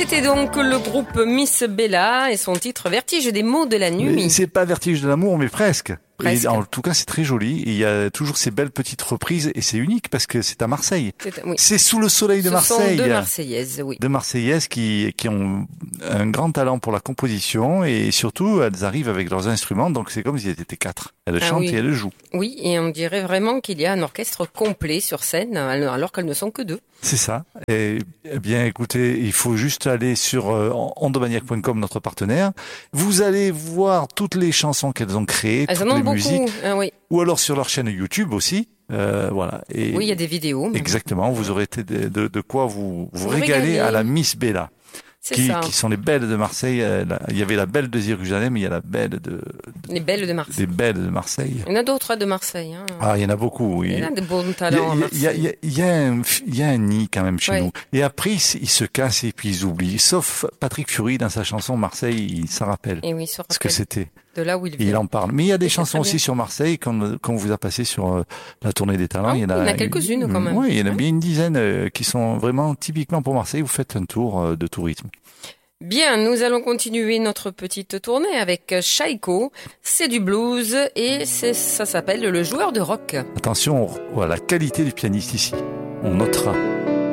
C'était donc le groupe Miss Bella et son titre Vertige des mots de la nuit. Mais c'est pas Vertige de l'amour, mais presque. Presque. Et en tout cas, c'est très joli. Et il y a toujours ces belles petites reprises et c'est unique parce que c'est à Marseille. Oui. C'est sous le soleil de Marseille. Ce sont deux Marseillaises, oui. Deux Marseillaises qui ont un grand talent pour la composition et surtout, elles arrivent avec leurs instruments. Donc c'est comme si elles étaient quatre. Elles chantent oui. et elles jouent. Oui, et on dirait vraiment qu'il y a un orchestre complet sur scène alors qu'elles ne sont que deux. C'est ça. Et bien, écoutez, il faut juste aller sur ondomaniac.com, notre partenaire. Vous allez voir toutes les chansons qu'elles ont créées, Elles toutes en ont les beaucoup. musiques. Oui. Ou alors sur leur chaîne YouTube aussi. Voilà. Et oui, il y a des vidéos. Exactement. Vous aurez de quoi vous régaler à la Miss Bella. Qui sont les belles de Marseille. Il y avait la belle de Jérusalem, il y a la belle les belles de Marseille. Les belles de Marseille. Il y en a d'autres de Marseille. Hein. Ah, il y en a beaucoup, oui. Il y en a de bons talents à Marseille. Il y a un nid quand même chez nous. Et après, ils se cassent et puis ils oublient. Sauf Patrick Fury dans sa chanson Marseille, il s'en rappelle. Et oui, il se rappelle ce que c'était. De là où il vient. Il en parle. Mais il y a des chansons aussi sur Marseille qu'on vous a passé sur la tournée des talents. Il y en a quelques-unes quand même. Oui, il y en a bien une dizaine qui sont vraiment typiquement pour Marseille. Vous faites un tour de tourisme. Bien, nous allons continuer notre petite tournée avec Shaiko. C'est du blues et ça s'appelle Le Joueur de rock. Attention à la qualité du pianiste ici. On notera.